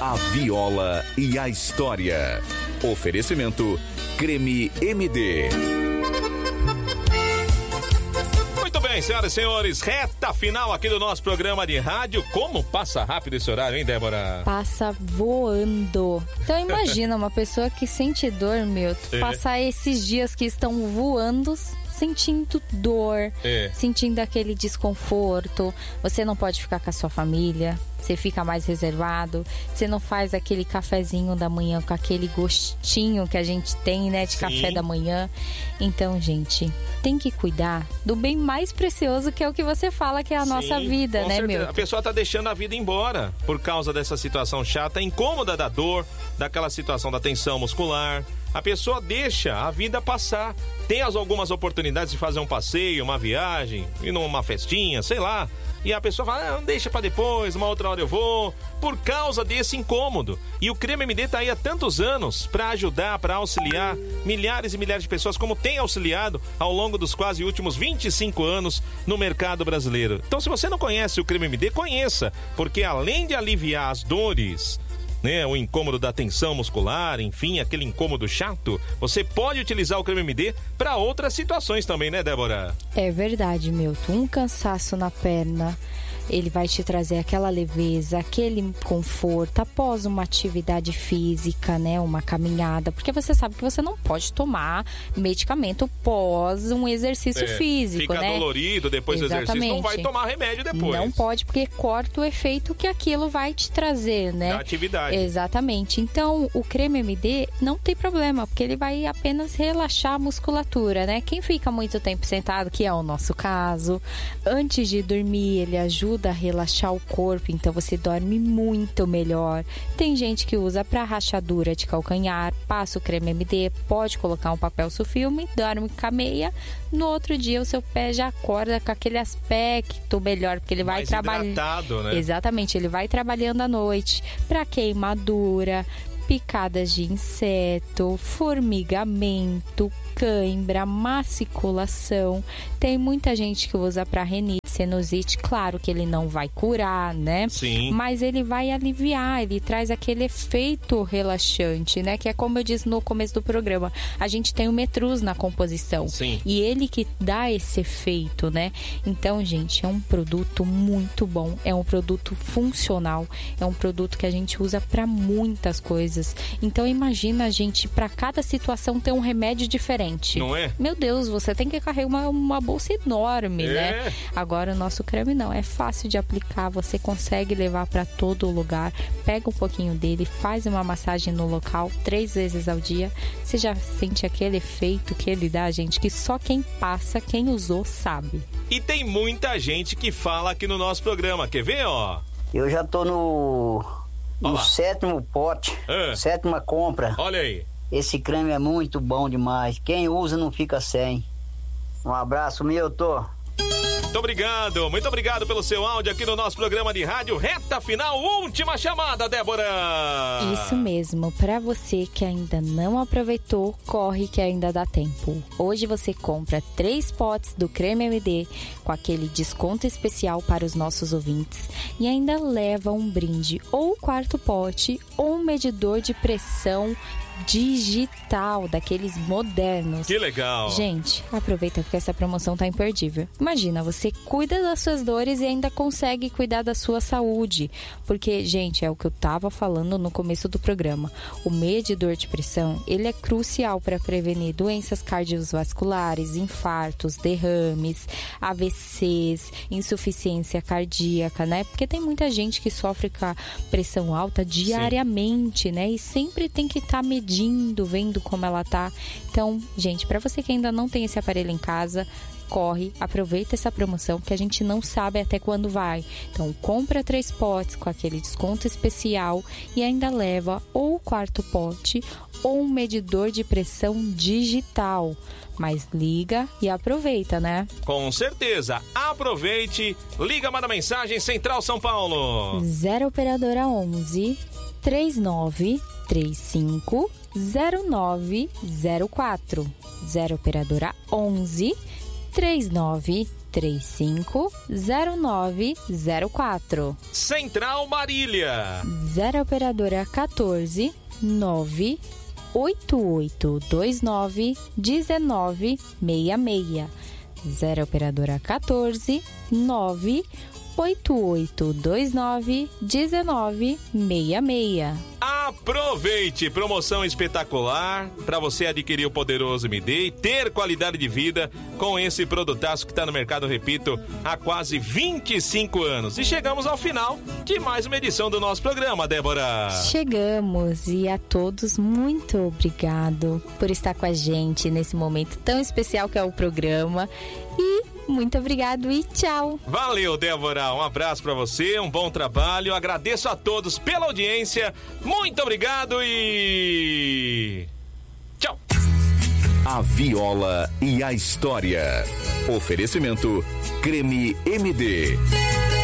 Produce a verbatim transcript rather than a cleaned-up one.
A viola e a história. Oferecimento Creme M D. Muito bem, senhoras e senhores, reta final aqui do nosso programa de rádio. Como passa rápido esse horário, hein, Débora? Passa voando. Então imagina uma pessoa que sente dor, meu, É. passar esses dias que estão voando, sentindo dor, É. sentindo aquele desconforto. Você não pode ficar com a sua família, você fica mais reservado, você não faz aquele cafezinho da manhã com aquele gostinho que a gente tem, né, de Sim. café da manhã. Então, gente, tem que cuidar do bem mais precioso, que é o que você fala, que é a Sim, nossa vida, com né, certeza. meu? A pessoa tá deixando a vida embora por causa dessa situação chata, incômoda da dor, daquela situação da tensão muscular. A pessoa deixa a vida passar. Tem as, algumas oportunidades de fazer um passeio, uma viagem, ir numa festinha, sei lá. E a pessoa fala, ah, deixa pra depois, uma outra hora eu vou. Por causa desse incômodo. E o Creme M D tá aí há tantos anos pra ajudar, pra auxiliar milhares e milhares de pessoas, como tem auxiliado ao longo dos quase últimos vinte e cinco anos no mercado brasileiro. Então, se você não conhece o Creme M D, conheça. Porque além de aliviar as dores, né, o incômodo da tensão muscular, enfim, aquele incômodo chato, você pode utilizar o Creme M D para outras situações também, né, Débora? É verdade, Milton. Um cansaço na perna, ele vai te trazer aquela leveza, aquele conforto após uma atividade física, né? Uma caminhada. Porque você sabe que você não pode tomar medicamento pós um exercício É, físico, fica né? dolorido depois do exercício, não Exatamente. vai tomar remédio depois. Não pode, porque corta o efeito que aquilo vai te trazer, né? Da atividade. Exatamente. Então, o Creme M D não tem problema, porque ele vai apenas relaxar a musculatura, né? Quem fica muito tempo sentado, que é o nosso caso, antes de dormir, ele ajuda a relaxar o corpo, então você dorme muito melhor. Tem gente que usa para rachadura de calcanhar, passa o Creme M D, pode colocar um papel sulfilme, dorme com a meia, no outro dia o seu pé já acorda com aquele aspecto melhor, porque ele vai Mais trabalhar. hidratado, né? Exatamente, ele vai trabalhando à noite para queimadura, picadas de inseto, formigamento, cãibra, maciculação. Tem muita gente que usa para renite, sinusite. Claro que ele não vai curar, né? Sim. Mas ele vai aliviar, ele traz aquele efeito relaxante, né? Que é como eu disse no começo do programa, a gente tem o Metrus na composição. Sim. E ele que dá esse efeito, né? Então, gente, é um produto muito bom, é um produto funcional, é um produto que a gente usa para muitas coisas. Então, imagina a gente, para cada situação, ter um remédio diferente. Não é? Meu Deus, você tem que carregar uma, uma bolsa enorme, É. né? Agora, o nosso creme não, é fácil de aplicar, você consegue levar para todo lugar, pega um pouquinho dele, faz uma massagem no local três vezes ao dia, você já sente aquele efeito que ele dá, gente, que só quem passa, quem usou, sabe. E tem muita gente que fala aqui no nosso programa, quer ver, ó? Eu já tô no, no Olá. sétimo pote, Ah. sétima compra. Olha aí. Esse creme é muito bom demais. Quem usa não fica sem. Um abraço, Milton. Muito obrigado, muito obrigado pelo seu áudio aqui no nosso programa de rádio. Reta final, última chamada, Débora! Isso mesmo, para você que ainda não aproveitou, corre que ainda dá tempo. Hoje você compra três potes do Creme M D com aquele desconto especial para os nossos ouvintes e ainda leva um brinde ou quarto pote ou um medidor de pressão digital, daqueles modernos. Que legal! Gente, aproveita porque essa promoção tá imperdível. Imagina, você cuida das suas dores e ainda consegue cuidar da sua saúde. Porque, gente, é o que eu tava falando no começo do programa. O medidor de pressão, ele é crucial para prevenir doenças cardiovasculares, infartos, derrames, A V Cs, insuficiência cardíaca, né? Porque tem muita gente que sofre com a pressão alta diariamente, Sim. né? E sempre tem que estar tá medindo medindo, vendo como ela tá. Então, gente, para você que ainda não tem esse aparelho em casa, corre, aproveita essa promoção que a gente não sabe até quando vai. Então, compra três potes com aquele desconto especial e ainda leva ou o quarto pote ou um medidor de pressão digital. Mas liga e aproveita, né? Com certeza. Aproveite. Liga, manda mensagem, Central São Paulo. zero operadora onze, três nove três cinco, zero nove zero quatro. zero operadora onze, três nove três cinco zero nove zero quatro. Central Marília. zero operadora quatorze nove oito oito dois nove um nove seis seis. zero operadora quatorze nove oito oito dois nove um nove seis seis. Aproveite! Promoção espetacular para você adquirir o poderoso M D e ter qualidade de vida com esse produtaço que está no mercado, repito, há quase vinte e cinco anos. E chegamos ao final de mais uma edição do nosso programa, Débora. Chegamos, e a todos muito obrigado por estar com a gente nesse momento tão especial que é o programa. E muito obrigado e tchau. Valeu, Débora. Um abraço pra você, um bom trabalho. Agradeço a todos pela audiência. Muito obrigado e tchau. A Viola e a História. Oferecimento Creme M D.